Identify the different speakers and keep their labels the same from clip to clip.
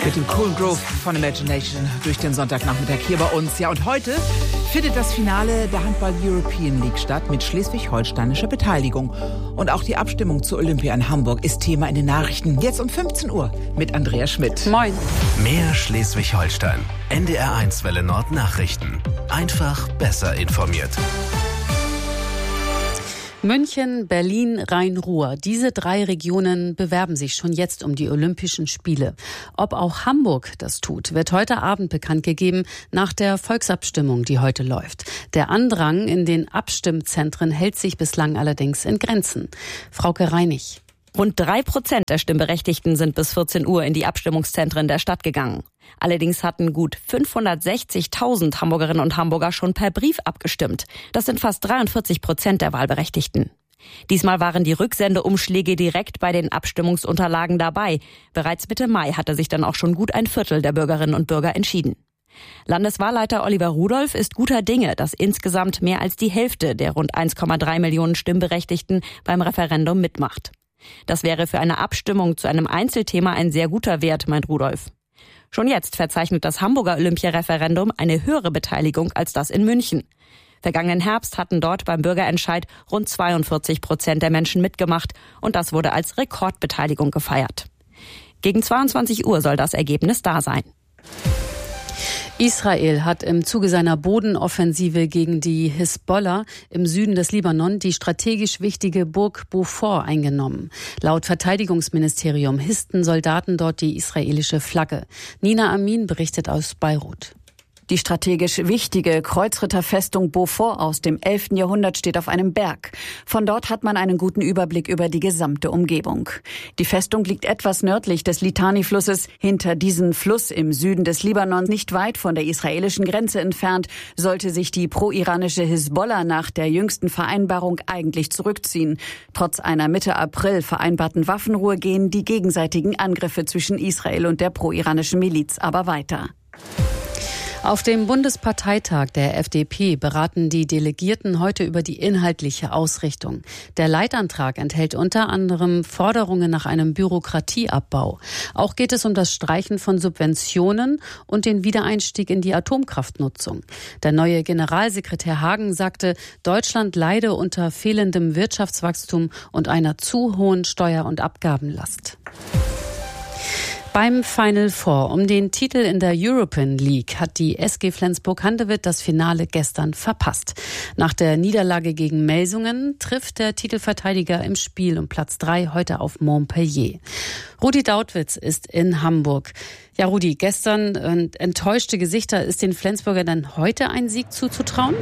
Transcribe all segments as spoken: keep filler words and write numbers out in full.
Speaker 1: Mit dem coolen Groove von Imagination durch den Sonntagnachmittag hier bei uns. Ja, und heute findet das Finale der Handball-European League statt mit schleswig-holsteinischer Beteiligung. Und auch die Abstimmung zur Olympia in Hamburg ist Thema in den Nachrichten. Jetzt um fünfzehn Uhr mit Andrea Schmidt.
Speaker 2: Moin.
Speaker 3: Mehr Schleswig-Holstein. N D R eins Welle Nord Nachrichten. Einfach besser informiert.
Speaker 2: München, Berlin, Rhein-Ruhr. Diese drei Regionen bewerben sich schon jetzt um die Olympischen Spiele. Ob auch Hamburg das tut, wird heute Abend bekannt gegeben nach der Volksabstimmung, die heute läuft. Der Andrang in den Abstimmzentren hält sich bislang allerdings in Grenzen. Frauke Reinig.
Speaker 4: Rund drei Prozent der Stimmberechtigten sind bis vierzehn Uhr in die Abstimmungszentren der Stadt gegangen. Allerdings hatten gut fünfhundertsechzigtausend Hamburgerinnen und Hamburger schon per Brief abgestimmt. Das sind fast dreiundvierzig Prozent der Wahlberechtigten. Diesmal waren die Rücksendeumschläge direkt bei den Abstimmungsunterlagen dabei. Bereits Mitte Mai hatte sich dann auch schon gut ein Viertel der Bürgerinnen und Bürger entschieden. Landeswahlleiter Oliver Rudolph ist guter Dinge, dass insgesamt mehr als die Hälfte der rund eins Komma drei Millionen Stimmberechtigten beim Referendum mitmacht. Das wäre für eine Abstimmung zu einem Einzelthema ein sehr guter Wert, meint Rudolph. Schon jetzt verzeichnet das Hamburger Olympia-Referendum eine höhere Beteiligung als das in München. Vergangenen Herbst hatten dort beim Bürgerentscheid rund zweiundvierzig Prozent der Menschen mitgemacht und das wurde als Rekordbeteiligung gefeiert. Gegen zweiundzwanzig Uhr soll das Ergebnis da sein.
Speaker 2: Israel hat im Zuge seiner Bodenoffensive gegen die Hisbollah im Süden des Libanon die strategisch wichtige Burg Beaufort eingenommen. Laut Verteidigungsministerium hissten Soldaten dort die israelische Flagge. Nina Amin berichtet aus Beirut.
Speaker 5: Die strategisch wichtige Kreuzritterfestung Beaufort aus dem elften Jahrhundert steht auf einem Berg. Von dort hat man einen guten Überblick über die gesamte Umgebung. Die Festung liegt etwas nördlich des Litani-Flusses. Hinter diesem Fluss im Süden des Libanon, nicht weit von der israelischen Grenze entfernt, sollte sich die pro-iranische Hisbollah nach der jüngsten Vereinbarung eigentlich zurückziehen. Trotz einer Mitte April vereinbarten Waffenruhe gehen die gegenseitigen Angriffe zwischen Israel und der pro-iranischen Miliz aber weiter.
Speaker 2: Auf dem Bundesparteitag der F D P beraten die Delegierten heute über die inhaltliche Ausrichtung. Der Leitantrag enthält unter anderem Forderungen nach einem Bürokratieabbau. Auch geht es um das Streichen von Subventionen und den Wiedereinstieg in die Atomkraftnutzung. Der neue Generalsekretär Hagen sagte, Deutschland leide unter fehlendem Wirtschaftswachstum und einer zu hohen Steuer- und Abgabenlast. Beim Final Four um den Titel in der European League hat die S G Flensburg-Handewitt das Finale gestern verpasst. Nach der Niederlage gegen Melsungen trifft der Titelverteidiger im Spiel um Platz drei heute auf Montpellier. Rudi Dautwitz ist in Hamburg. Ja, Rudi, gestern äh, enttäuschte Gesichter. Ist den Flensburger dann heute ein Sieg zuzutrauen?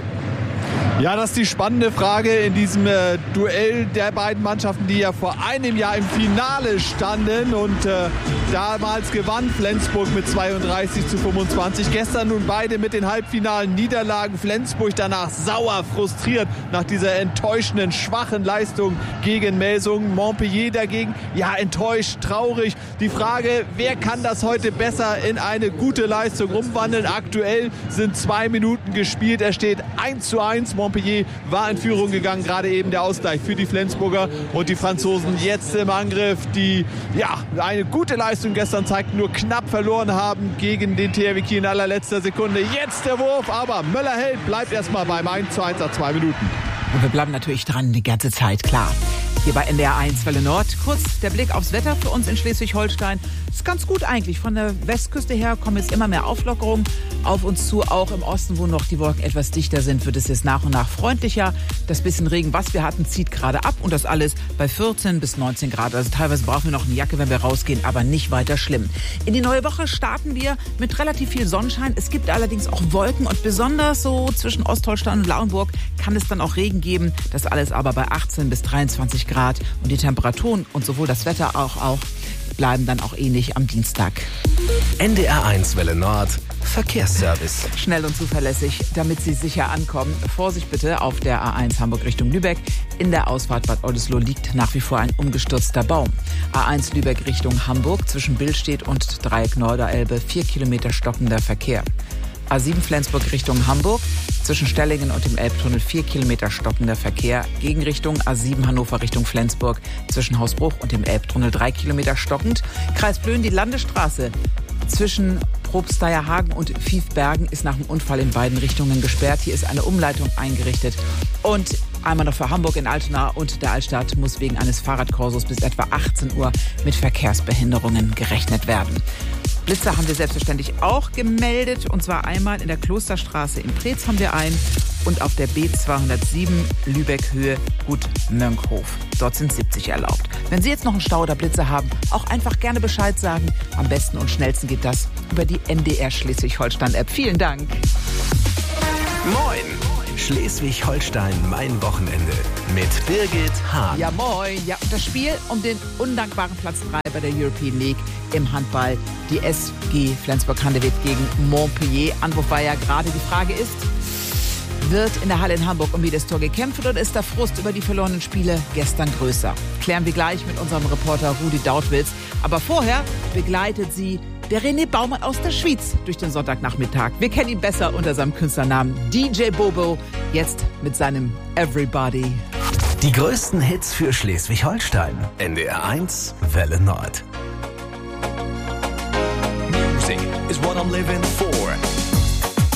Speaker 6: Ja, das ist die spannende Frage in diesem äh, Duell der beiden Mannschaften, die ja vor einem Jahr im Finale standen. Und äh, damals gewann Flensburg mit zweiunddreißig zu fünfundzwanzig. Gestern nun beide mit den halbfinalen Niederlagen. Flensburg danach sauer, frustriert nach dieser enttäuschenden, schwachen Leistung gegen Melsungen. Montpellier dagegen, ja, enttäuscht, traurig. Die Frage, wer kann das heute besser in eine gute Leistung umwandeln? Aktuell sind zwei Minuten gespielt. Er steht eins zu eins. Montpellier war in Führung gegangen, gerade eben der Ausgleich für die Flensburger und die Franzosen jetzt im Angriff, die ja eine gute Leistung gestern zeigten, nur knapp verloren haben gegen den T H W Kiel in allerletzter Sekunde. Jetzt der Wurf, aber Möller-Held bleibt erstmal beim eins zu eins nach zwei Minuten.
Speaker 1: Und wir bleiben natürlich dran die ganze Zeit, klar. Hier bei N D R eins Welle Nord. Kurz der Blick aufs Wetter für uns in Schleswig-Holstein. Ist ganz gut eigentlich. Von der Westküste her kommen jetzt immer mehr Auflockerungen auf uns zu. Auch im Osten, wo noch die Wolken etwas dichter sind, wird es jetzt nach und nach freundlicher. Das bisschen Regen, was wir hatten, zieht gerade ab. Und das alles bei vierzehn bis neunzehn Grad. Also teilweise brauchen wir noch eine Jacke, wenn wir rausgehen, aber nicht weiter schlimm. In die neue Woche starten wir mit relativ viel Sonnenschein. Es gibt allerdings auch Wolken und besonders so zwischen Ostholstein und Lauenburg kann es dann auch Regen geben. Das alles aber bei achtzehn bis dreiundzwanzig Grad. Und die Temperaturen und sowohl das Wetter auch, auch bleiben dann auch ähnlich am Dienstag.
Speaker 3: N D R eins Welle Nord Verkehrsservice.
Speaker 1: Schnell und zuverlässig, damit Sie sicher ankommen. Vorsicht bitte auf der A eins Hamburg Richtung Lübeck. In der Ausfahrt Bad Oldesloe liegt nach wie vor ein umgestürzter Baum. A eins Lübeck Richtung Hamburg zwischen Billstedt und Dreieck Norderelbe vier Kilometer stockender Verkehr. A sieben Flensburg Richtung Hamburg, zwischen Stellingen und dem Elbtunnel vier Kilometer stockender Verkehr. Gegenrichtung A sieben Hannover Richtung Flensburg, zwischen Hausbruch und dem Elbtunnel drei Kilometer stockend. Kreis Plön, die Landesstraße zwischen Probsteierhagen und Fiefbergen ist nach dem Unfall in beiden Richtungen gesperrt. Hier ist eine Umleitung eingerichtet. Und einmal noch für Hamburg in Altona und der Altstadt muss wegen eines Fahrradkorsos bis etwa achtzehn Uhr mit Verkehrsbehinderungen gerechnet werden. Blitzer haben wir selbstverständlich auch gemeldet. Und zwar einmal in der Klosterstraße in Preetz haben wir einen und auf der B zweihundertsieben Lübeck-Höhe Gut Mönkhof. Dort sind siebzig erlaubt. Wenn Sie jetzt noch einen Stau oder Blitzer haben, auch einfach gerne Bescheid sagen. Am besten und schnellsten geht das über die N D R Schleswig-Holstein-App. Vielen Dank.
Speaker 3: Moin! Schleswig-Holstein, mein Wochenende. Mit Birgit Hahn.
Speaker 1: Ja, moin. Ja, und das Spiel um den undankbaren Platz drei bei der European League im Handball. Die S G Flensburg-Handewitt gegen Montpellier. Anwurf war ja gerade. Die Frage ist, wird in der Halle in Hamburg um jedes Tor gekämpft oder ist der Frust über die verlorenen Spiele gestern größer? Klären wir gleich mit unserem Reporter Rudi Dautwitz. Aber vorher begleitet sie der René Baumann aus der Schweiz durch den Sonntagnachmittag. Wir kennen ihn besser unter seinem Künstlernamen D J Bobo. Jetzt mit seinem Everybody.
Speaker 3: Die größten Hits für Schleswig-Holstein. N D R eins, Welle Nord.
Speaker 7: Music is what I'm living for.